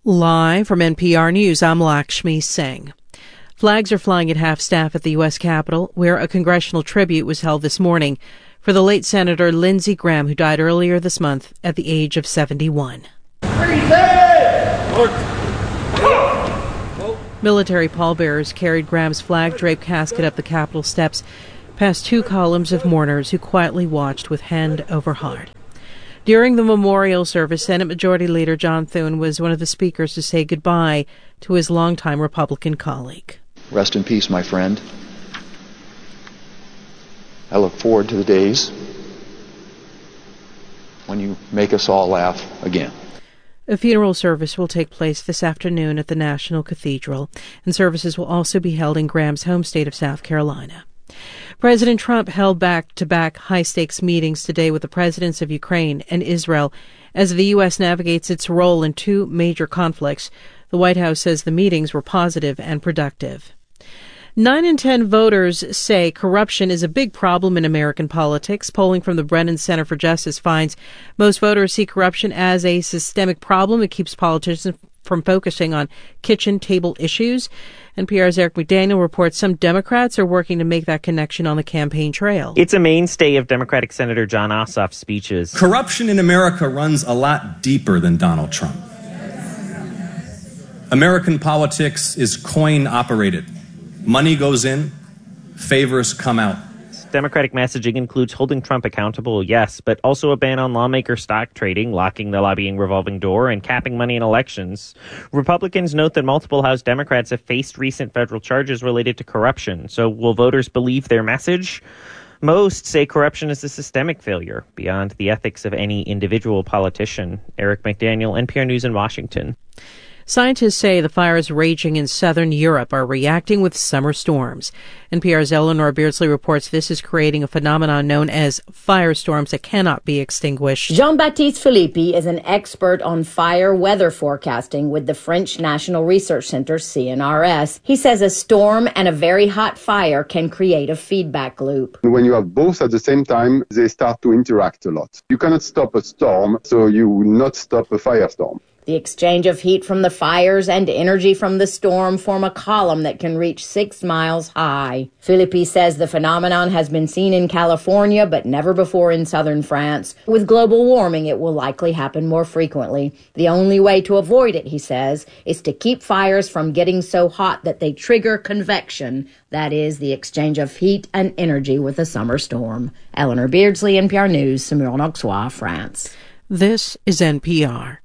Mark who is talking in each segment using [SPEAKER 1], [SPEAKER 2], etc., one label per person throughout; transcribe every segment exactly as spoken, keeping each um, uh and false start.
[SPEAKER 1] Live from N P R News, I'm Lakshmi Singh. Flags are flying at half-staff at the U S Capitol, where a congressional tribute was held this morning for the late Senator Lindsey Graham, who died earlier this month at the age of seventy-one. Military pallbearers carried Graham's flag-draped casket up the Capitol steps, past two columns of mourners who quietly watched with hand over heart. During the memorial service, Senate Majority Leader John Thune was one of the speakers to say goodbye to his longtime Republican colleague.
[SPEAKER 2] Rest in peace, my friend. I look forward to the days when you make us all laugh again.
[SPEAKER 1] A funeral service will take place this afternoon at the National Cathedral, and services will also be held in Graham's home state of South Carolina. President Trump held back-to-back high-stakes meetings today with the presidents of Ukraine and Israel as the U S navigates its role in two major conflicts. The White House says the meetings were positive and productive. Nine in ten voters say corruption is a big problem in American politics. Polling from the Brennan Center for Justice finds most voters see corruption as a systemic problem. It keeps politicians from focusing on kitchen table issues. N P R's Eric McDaniel reports some Democrats are working to make that connection on the campaign trail.
[SPEAKER 3] It's a mainstay of Democratic Senator Jon Ossoff's speeches.
[SPEAKER 4] Corruption in America runs a lot deeper than Donald Trump. American politics is coin-operated. Money goes in, favors come out.
[SPEAKER 3] Democratic messaging includes holding Trump accountable, yes, but also a ban on lawmaker stock trading, locking the lobbying revolving door, and capping money in elections. Republicans note that multiple House Democrats have faced recent federal charges related to corruption. So will voters believe their message? Most say corruption is a systemic failure beyond the ethics of any individual politician. Eric McDaniel, N P R News in Washington.
[SPEAKER 1] Scientists say the fires raging in southern Europe are reacting with summer storms. N P R's Eleanor Beardsley reports this is creating a phenomenon known as firestorms that cannot be extinguished.
[SPEAKER 5] Jean-Baptiste Philippi is an expert on fire weather forecasting with the French National Research Center, C N R S. He says a storm and a very hot fire can create a feedback loop.
[SPEAKER 6] When you have both at the same time, they start to interact a lot. You cannot stop a storm, so you will not stop a firestorm.
[SPEAKER 5] The exchange of heat from the fires and energy from the storm form a column that can reach six miles high. Philippi says the phenomenon has been seen in California, but never before in southern France. With global warming, it will likely happen more frequently. The only way to avoid it, he says, is to keep fires from getting so hot that they trigger convection, that is, the exchange of heat and energy with a summer storm. Eleanor Beardsley, N P R News, Saumur-en-Auxois, France.
[SPEAKER 1] This is N P R.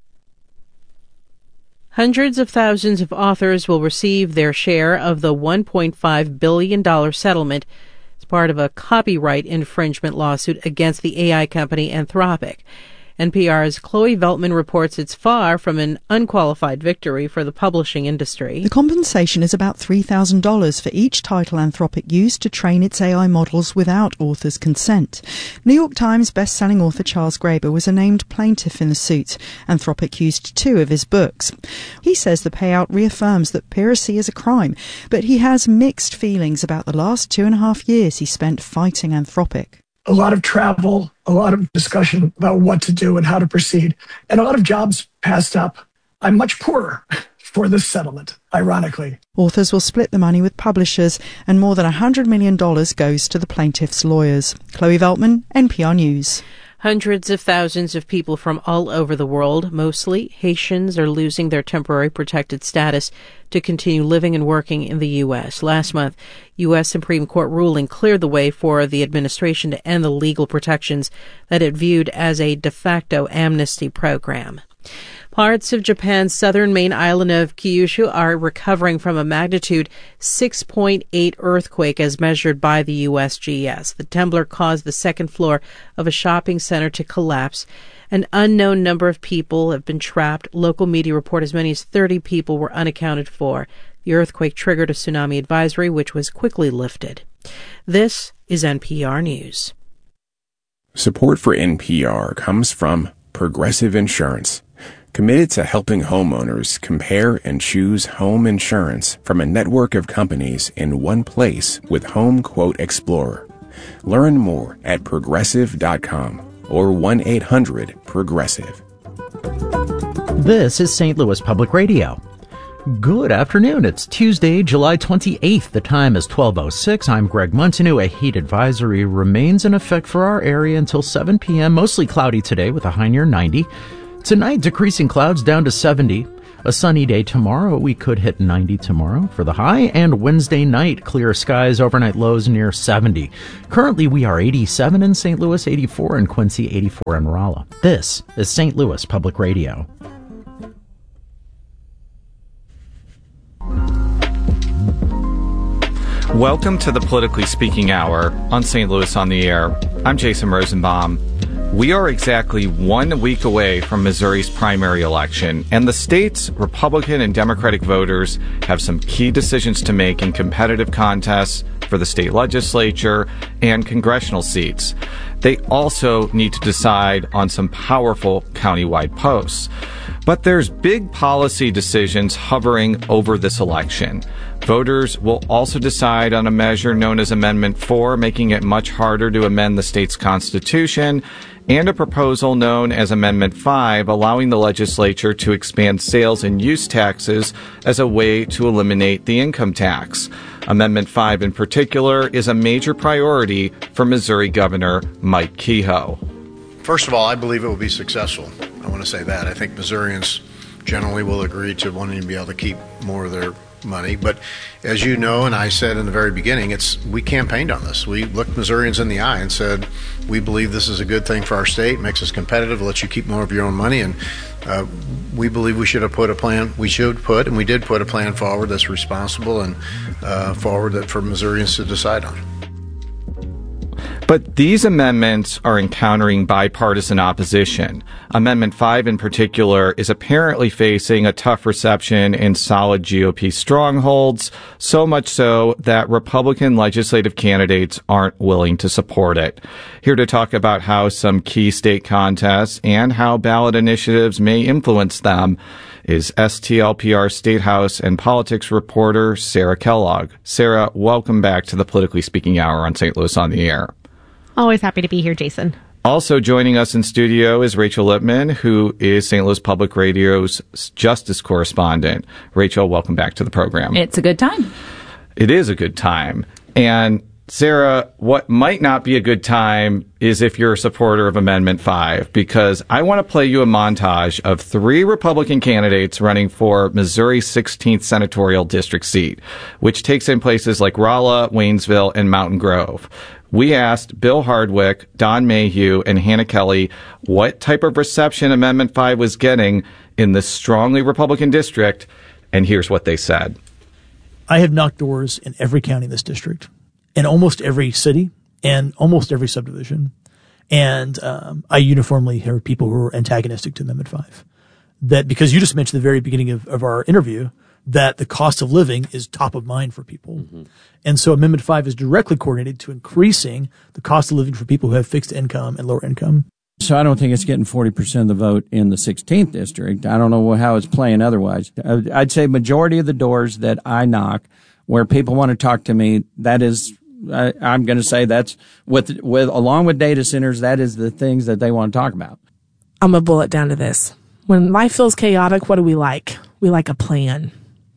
[SPEAKER 1] Hundreds of thousands of authors will receive their share of the one point five billion dollars settlement as part of a copyright infringement lawsuit against the A I company Anthropic. N P R's Chloe Veltman reports it's far from an unqualified victory for the publishing industry.
[SPEAKER 7] The compensation is about three thousand dollars for each title Anthropic used to train its A I models without authors' consent. New York Times best-selling author Charles Graeber was a named plaintiff in the suit. Anthropic used two of his books. He says the payout reaffirms that piracy is a crime, but he has mixed feelings about the last two and a half years he spent fighting Anthropic.
[SPEAKER 8] A lot of travel, a lot of discussion about what to do and how to proceed, and a lot of jobs passed up. I'm much poorer for this settlement, ironically.
[SPEAKER 7] Authors will split the money with publishers, and more than one hundred million dollars goes to the plaintiffs' lawyers. Chloe Veltman, N P R News.
[SPEAKER 1] Hundreds of thousands of people from all over the world, mostly Haitians, are losing their temporary protected status to continue living and working in the U S. Last month, U S. Supreme Court ruling cleared the way for the administration to end the legal protections that it viewed as a de facto amnesty program. Parts of Japan's southern main island of Kyushu are recovering from a magnitude six point eight earthquake as measured by the U S G S. The tremor caused the second floor of a shopping center to collapse. An unknown number of people have been trapped. Local media report as many as thirty people were unaccounted for. The earthquake triggered a tsunami advisory, which was quickly lifted. This is N P R News.
[SPEAKER 9] Support for N P R comes from Progressive Insurance, committed to helping homeowners compare and choose home insurance from a network of companies in one place with Home Quote Explorer. Learn more at progressive dot com or one eight hundred progressive.
[SPEAKER 10] This is Saint Louis Public Radio. Good afternoon. It's Tuesday, July twenty-eighth. The time is twelve oh six. I'm Greg Montanew. A heat advisory remains in effect for our area until seven p.m. Mostly cloudy today with a high near ninety. Tonight, decreasing clouds down to seventy. A sunny day tomorrow. We could hit ninety tomorrow for the high. And Wednesday night, clear skies, overnight lows near seventy. Currently, we are eighty-seven in Saint Louis, eighty-four in Quincy, eighty-four in Rolla. This is Saint Louis Public Radio.
[SPEAKER 11] Welcome to the Politically Speaking Hour on Saint Louis on the Air. I'm Jason Rosenbaum. We are exactly one week away from Missouri's primary election, and the state's Republican and Democratic voters have some key decisions to make in competitive contests for the state legislature and congressional seats. They also need to decide on some powerful countywide posts. But there's big policy decisions hovering over this election. Voters will also decide on a measure known as Amendment four, making it much harder to amend the state's constitution, and a proposal known as Amendment five, allowing the legislature to expand sales and use taxes as a way to eliminate the income tax. Amendment five in particular is a major priority for Missouri Governor Mike Kehoe.
[SPEAKER 12] First of all, I believe it will be successful. I want to say that. I think Missourians generally will agree to wanting to be able to keep more of their money. But as you know, and I said in the very beginning, it's we campaigned on this. We looked Missourians in the eye and said, we believe this is a good thing for our state, makes us competitive, lets you keep more of your own money, and uh, we believe we should have put a plan, we should put, and we did put a plan forward that's responsible and uh, forward that for Missourians to decide on.
[SPEAKER 11] But these amendments are encountering bipartisan opposition. Amendment five in particular is apparently facing a tough reception in solid G O P strongholds, so much so that Republican legislative candidates aren't willing to support it. Here to talk about how some key state contests and how ballot initiatives may influence them is S T L P R State House and politics reporter Sarah Kellogg. Sarah, welcome back to the Politically Speaking Hour on Saint Louis on the Air.
[SPEAKER 13] Always happy to be here, Jason.
[SPEAKER 11] Also joining us in studio is Rachel Lippman, who is Saint Louis Public Radio's justice correspondent. Rachel, welcome back to the program.
[SPEAKER 14] It's a good time.
[SPEAKER 11] It is a good time. And Sarah, what might not be a good time is if you're a supporter of Amendment five, because I want to play you a montage of three Republican candidates running for Missouri's sixteenth senatorial district seat, which takes in places like Rolla, Waynesville, and Mountain Grove. We asked Bill Hardwick, Don Mayhew, and Hannah Kelly what type of reception Amendment five was getting in this strongly Republican district, and here's what they said.
[SPEAKER 15] I have knocked doors in every county in this district, in almost every city, and almost every subdivision, and um, I uniformly hear people who are antagonistic to Amendment five. That because you just mentioned at the very beginning of, of our interview that the cost of living is top of mind for people. Mm-hmm. And so Amendment five is directly coordinated to increasing the cost of living for people who have fixed income and lower income.
[SPEAKER 16] So I don't think it's getting forty percent of the vote in the sixteenth district. I don't know how it's playing otherwise. I'd say majority of the doors that I knock where people want to talk to me, that is, I, I'm going to say that's with, with, along with data centers, that is the things that they want to talk about.
[SPEAKER 13] I'm going to boil it down to this. When life feels chaotic, what do we like? We like a plan.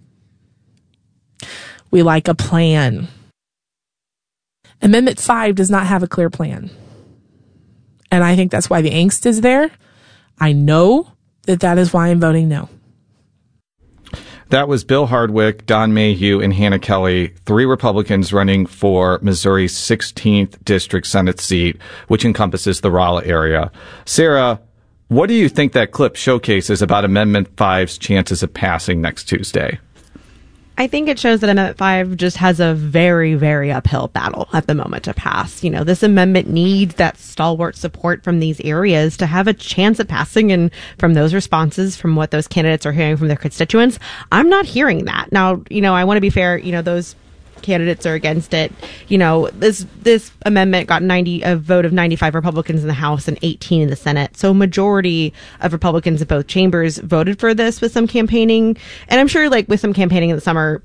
[SPEAKER 13] We like a plan. Amendment five does not have a clear plan. And I think that's why the angst is there. I know that that is why I'm voting no.
[SPEAKER 11] That was Bill Hardwick, Don Mayhew, and Hannah Kelly, three Republicans running for Missouri's sixteenth district Senate seat, which encompasses the Rolla area. Sarah, what do you think that clip showcases about Amendment five's chances of passing next Tuesday?
[SPEAKER 17] I think it shows that Amendment five just has a very, very uphill battle at the moment to pass. You know, this amendment needs that stalwart support from these areas to have a chance at passing. And from those responses, from what those candidates are hearing from their constituents, I'm not hearing that. Now, you know, I want to be fair, you know, those candidates are against it. You know, this this amendment got ninety a vote of ninety-five Republicans in the House and eighteen in the Senate. So majority of Republicans in both chambers voted for this with some campaigning. And I'm sure like with some campaigning in the summer,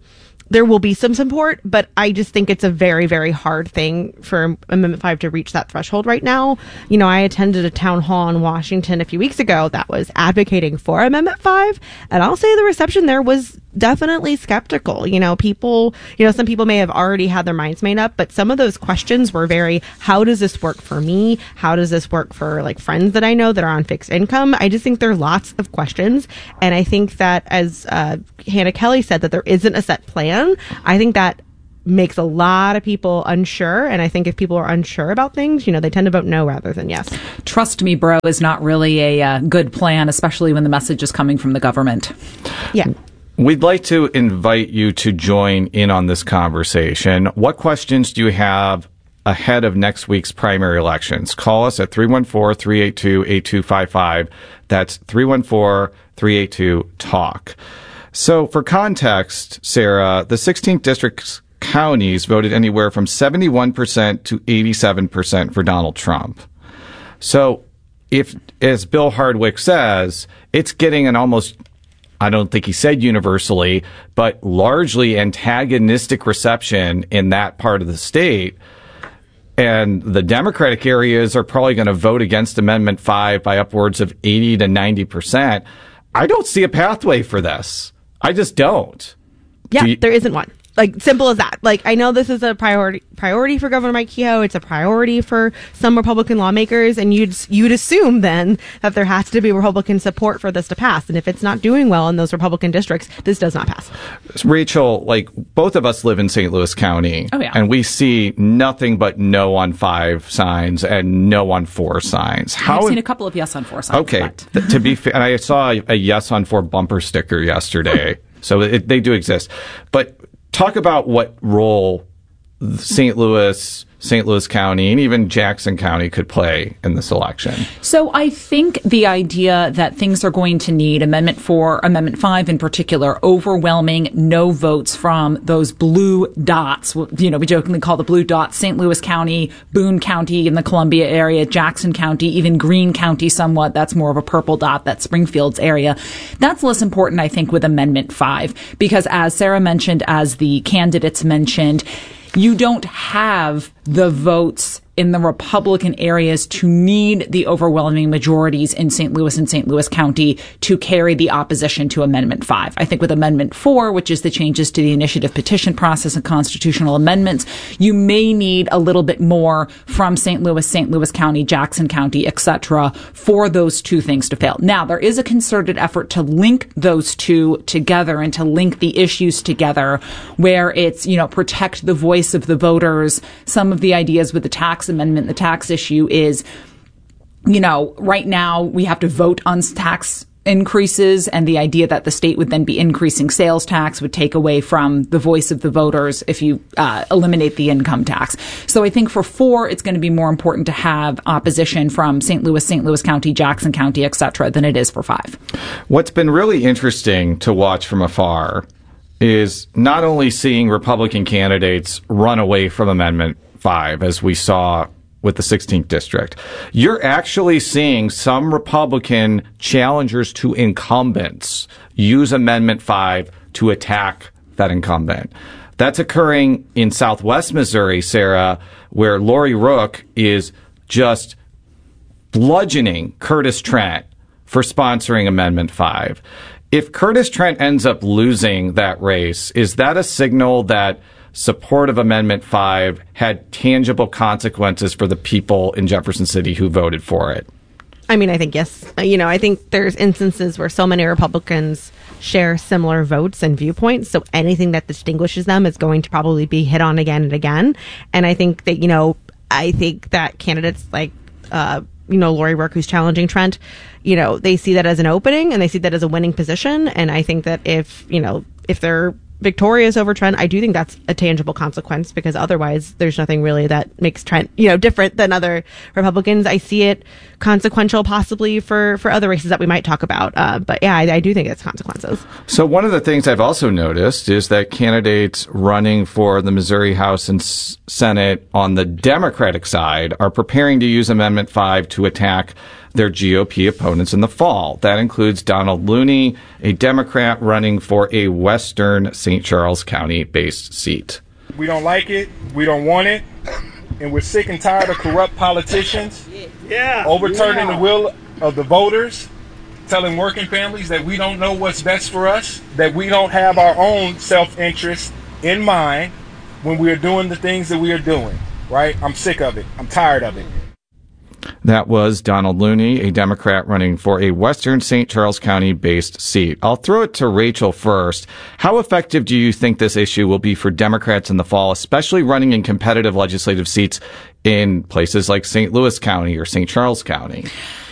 [SPEAKER 17] there will be some support, but I just think it's a very, very hard thing for Amendment five to reach that threshold right now. You know, I attended a town hall in Washington a few weeks ago that was advocating for Amendment five, and I'll say the reception there was definitely skeptical. You know, people, you know, some people may have already had their minds made up, but some of those questions were very, how does this work for me? How does this work for like friends that I know that are on fixed income? I just think there are lots of questions. And I think that, as uh, Hannah Kelly said, that there isn't a set plan. I think that makes a lot of people unsure. And I think if people are unsure about things, you know, they tend to vote no rather than yes.
[SPEAKER 14] Trust me, bro, is not really a uh, good plan, especially when the message is coming from the government.
[SPEAKER 17] Yeah.
[SPEAKER 11] We'd like to invite you to join in on this conversation. What questions do you have ahead of next week's primary elections? Call us at three one four, three eight two, eight two five five. That's three one four, three eight two, talk. So for context, Sarah, the sixteenth district's counties voted anywhere from seventy-one percent to eighty-seven percent for Donald Trump. So if, as Bill Hardwick says, it's getting an almost, I don't think he said universally, but largely antagonistic reception in that part of the state. And the Democratic areas are probably going to vote against Amendment five by upwards of eighty to ninety percent. I don't see a pathway for this. I just don't.
[SPEAKER 17] Yeah,
[SPEAKER 11] Do you-
[SPEAKER 17] there isn't one. Like, simple as that. Like, I know this is a priority priority for Governor Mike Kehoe. It's a priority for some Republican lawmakers, and you'd you'd assume then that there has to be Republican support for this to pass. And if it's not doing well in those Republican districts, this does not pass.
[SPEAKER 11] Rachel, like, both of us live in Saint Louis County,
[SPEAKER 14] oh, yeah.
[SPEAKER 11] and we see nothing but no on five signs and no on four signs.
[SPEAKER 14] How I've seen a couple of yes on four signs.
[SPEAKER 11] Okay, th- to be fair, and I saw a yes on four bumper sticker yesterday, so it, they do exist. But talk about what role Saint Louis, Saint Louis County, and even Jackson County could play in this election.
[SPEAKER 14] So I think the idea that things are going to need Amendment four, Amendment five in particular, overwhelming no votes from those blue dots, you know, we jokingly call the blue dots, Saint Louis County, Boone County in the Columbia area, Jackson County, even Greene County somewhat, that's more of a purple dot, that's Springfield's area. That's less important, I think, with Amendment five, because as Sarah mentioned, as the candidates mentioned, you don't have the votes in the Republican areas to need the overwhelming majorities in Saint Louis and Saint Louis County to carry the opposition to Amendment five. I think with Amendment four, which is the changes to the initiative petition process and constitutional amendments, you may need a little bit more from Saint Louis, Saint Louis County, Jackson County, et cetera, for those two things to fail. Now, there is a concerted effort to link those two together and to link the issues together where it's, you know, protect the voice of the voters. Some of the ideas with the tax amendment, the tax issue is, you know, right now we have to vote on tax increases, and the idea that the state would then be increasing sales tax would take away from the voice of the voters if you uh, eliminate the income tax. So I think for four, it's going to be more important to have opposition from Saint Louis, Saint Louis County, Jackson County, et cetera, than it is for five.
[SPEAKER 11] What's been really interesting to watch from afar is not only seeing Republican candidates run away from Amendment five, as we saw with the sixteenth district. You're actually seeing some Republican challengers to incumbents use Amendment five to attack that incumbent. That's occurring in Southwest Missouri, Sarah, where Lori Rook is just bludgeoning Curtis Trent for sponsoring Amendment five. If Curtis Trent ends up losing that race, is that a signal that support of Amendment five had tangible consequences for the people in Jefferson City who voted for it?
[SPEAKER 17] I mean, I think yes. You know, I think there's instances where so many Republicans share similar votes and viewpoints, so anything that distinguishes them is going to probably be hit on again and again. And I think that, you know, I think that candidates like, uh, you know, Lori Rook, who's challenging Trent, you know, they see that as an opening and they see that as a winning position. And I think that if, you know, if they're victorious over Trent, I do think that's a tangible consequence, because otherwise there's nothing really that makes Trent, you know, different than other Republicans. I see it consequential possibly for, for other races that we might talk about. Uh, but yeah, I, I do think it's consequences.
[SPEAKER 11] So one of the things I've also noticed is that candidates running for the Missouri House and S- Senate on the Democratic side are preparing to use Amendment five to attack their G O P opponents in the fall. That includes Donald Looney, a Democrat running for a western Saint Charles County-based seat.
[SPEAKER 18] We don't like it. We don't want it. And we're sick and tired of corrupt politicians yeah, overturning yeah. the will of the voters, telling working families that we don't know what's best for us, that we don't have our own self-interest in mind when we are doing the things that we are doing, right? I'm sick of it. I'm tired of it.
[SPEAKER 11] That was Donald Looney, a Democrat running for a western Saint Charles County-based seat. I'll throw it to Rachel first. How effective do you think this issue will be for Democrats in the fall, especially running in competitive legislative seats in places like Saint Louis County or Saint Charles County?